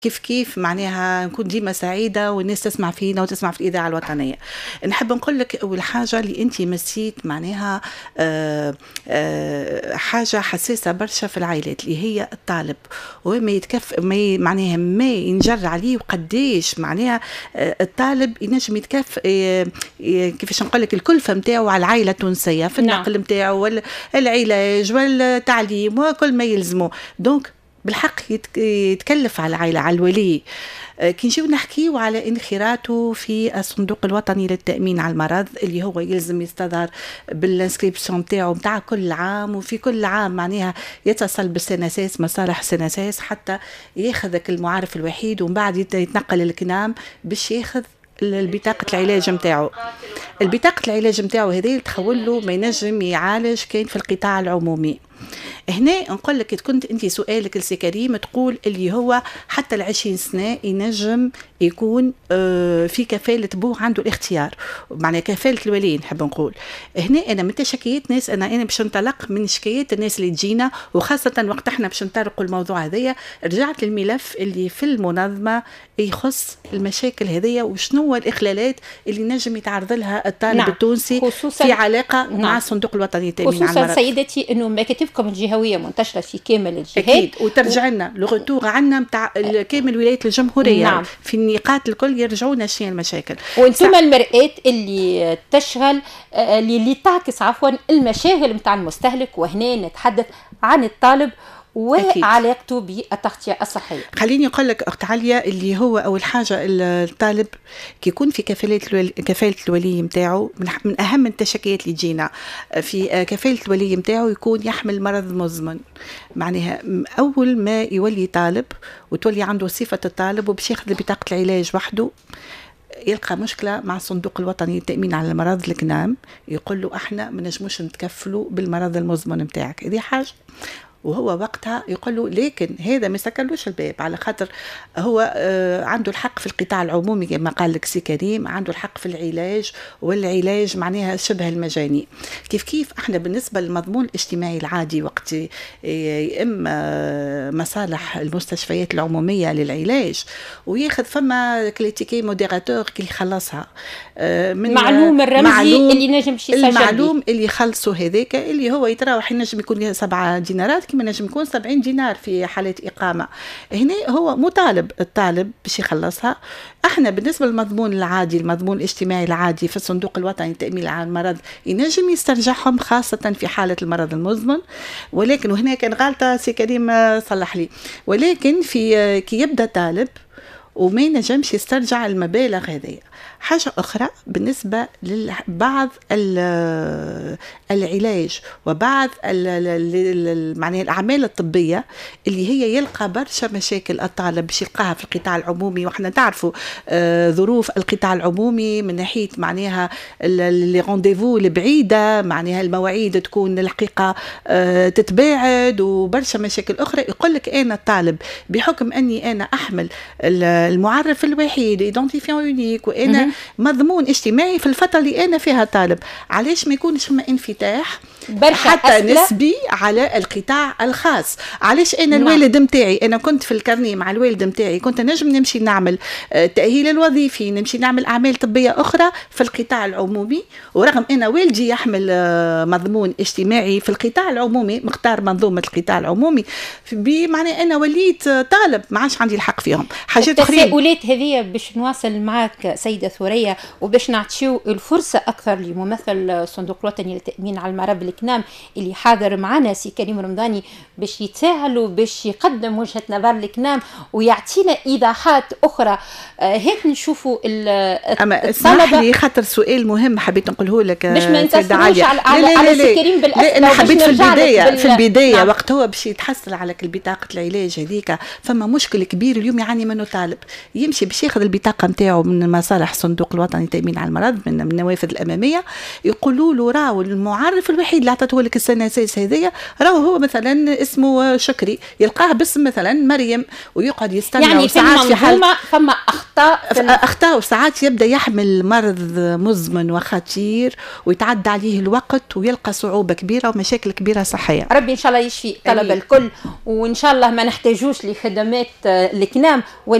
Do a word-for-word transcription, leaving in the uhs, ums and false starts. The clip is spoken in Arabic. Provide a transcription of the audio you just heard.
كيف كيف معناها نكون ديما سعيدة والناس تسمع فينا وتسمع في الإذاعة الوطنية. نحب نقول لك أول حاجة اللي أنت مسيت معناها آآ آآ حاجة حساسة برشا في العائلات اللي هي الطالب، وما يتكف ما معناها ما ينجر عليه وقديش معناها الطالب ينجم يتكف كيفاش نقول لك الكلفة نتاعو على العائلة التونسية في النقل نتاعو والعلاج والتعليم وكل ما يلزمه. دونك بالحق يتكلف على العائلة على الولي. كي نجيو نحكيو على انخراطه في الصندوق الوطني للتأمين على المرض اللي هو يلزم يستظهر بالانسكريبسيون نتاعو نتاع كل عام، وفي كل عام معناها يتصل بالسنساس مصالح السنساس حتى ياخذك المعرف الوحيد ومن بعد يتنقل للكنام باش ياخذ البطاقة العلاج نتاعو. البطاقة العلاج نتاعو هذه تخول له ما ينجم يعالج كان في القطاع العمومي. هنا نقول لك كنت انت سؤالك لسي كريم تقول اللي هو حتى العشرين سنة ينجم يكون في كفالة بوه عنده الاختيار، معنى كفالة الولي. نحب نقول هنا انا من شكايات ناس، انا انا باش ننطلق من شكايات الناس اللي تجينا، وخاصة وقت احنا باش نطرقوا الموضوع هذايا رجعت للملف اللي في المنظمة يخص المشاكل هذيا وشنو الاخلالات اللي نجم يتعرض لها الطالب نعم. التونسي في علاقة نعم. مع الصندوق الوطني للتأمين على المرض. خصوصا سيدتي انه مكاتبكم الجهوية منتشرة في كامل الجهات أكيد، وترجع لنا لغتوغ عنا متاع كامل ولايات الجمهورية نعم. في النقاط الكل يرجعونا شنو المشاكل، وانتم المرآة اللي تشغل اللي تعكس عفوا المشاغل متاع المستهلك. وهنا نتحدث عن الطالب وعلاقته بالتغطية الصحية. خليني أقول لك أخت عليا اللي هو أول حاجة الطالب كي يكون في كفالة الولي كفالة الولي متاعه، من أهم التشكيات اللي تجينا في كفالة الولي متاعه يكون يحمل مرض مزمن. معناها أول ما يولي طالب وتولي عنده صفة الطالب وباش ياخذ بطاقة العلاج وحده، يلقى مشكلة مع الصندوق الوطني للتأمين على المرض الكنام، يقول له احنا ما نجموش نتكفلوا بالمرض المزمن متاعك. هذه حاجة. وهو وقتها يقول له لكن هذا ما يسكرلوش الباب، على خاطر هو آه عنده الحق في القطاع العمومي كما قال لك سي كريم، عنده الحق في العلاج، والعلاج معناها شبه المجاني. كيف كيف احنا بالنسبه للمضمون الاجتماعي العادي وقت يئم مصالح المستشفيات العموميه للعلاج وياخذ فما كليتيكي موديراتور كي يخلصها آه من معلوم الرمزي معلوم اللي نجم شي المعلوم اللي يخلصوا هذاك اللي هو يتراوح ينجم يكون سبعة دينارات كما نجم يكون سبعين دينار في حالة إقامة. هنا هو مطالب الطالب باش يخلصها. احنا بالنسبة للمضمون العادي المضمون الاجتماعي العادي في الصندوق الوطني للتأمين على المرض ينجم يسترجعهم خاصة في حالة المرض المزمن. ولكن وهنا كان غلطة سي كريم صلح لي، ولكن في كي يبدأ طالب وما نجمش يسترجع المبالغ هذه. حاجة أخرى بالنسبة لبعض العلاج وبعض معناها الأعمال الطبية اللي هي يلقى برشا مشاكل الطالب باش يلقاها في القطاع العمومي. وإحنا تعرفوا ظروف القطاع العمومي من ناحية معناها اللي رونديفو البعيدة، معناها المواعيد تكون الحقيقة تتباعد وبرشا مشاكل أخرى. يقول لك أنا الطالب بحكم أني أنا أحمل المعرف الوحيد ايدنتيفيون يونيك وانا مضمون اجتماعي في الفتره اللي انا فيها طالب، علاش ما يكونش ما انفتاح حتى أسئلة. نسبي على القطاع الخاص؟ علاش انا نعم. الوالد متاعي انا كنت في الكارنيه مع الوالد متاعي كنت نجم نمشي نعمل تاهيل الوظيفي، نمشي نعمل اعمال طبيه اخرى في القطاع العمومي، ورغم ان والدي يحمل مضمون اجتماعي في القطاع العمومي مختار منظومه القطاع العمومي، بمعنى انا وليت طالب ما عادش عندي الحق فيهم. حاجات التساؤلات هذه باش نواصل معك سيدة ثريا وباش نعطيو الفرصة أكثر لممثل الصندوق الوطني للتأمين على المرض الكنام اللي حاضر معنا سي كريم رمضاني باش يتساهلوا باش يقدم وجهة نظر الكنام ويعطينا إيضاحات أخرى. آه هيك نشوفوا أما اسمح لي خاطر سؤال مهم حبيت نقوله لك باش ما نتسلوش على, على, لا لا على لا سي كريم بالأسئلة. أنا حبيت في البداية بال... في البداية نعم. وقت هو باش يتحصل على البطاقة العلاج هذيك فما مشكل كبير اليوم يعاني منه طالب يمشي باش ياخذ البطاقة نتاعو من مصالح الصندوق الوطني للتأمين على المرض من النوافذ الأمامية، يقولوا له راهو المعرف الوحيد اللي عطته لك السنة السادسة هذيا راهو هو مثلا اسمه شكري، يلقاه باسم مثلا مريم ويقعد يستنى يعني ساعات في حالة فما أخطاء اخطاء اخطاء وساعات يبدا يحمل مرض مزمن وخطير ويتعدى عليه الوقت ويلقى صعوبه كبيره ومشاكل كبيره صحيه. ربي ان شاء الله يشفي طلب الكل، وان شاء الله ما نحتاجوش لخدمات الكنام.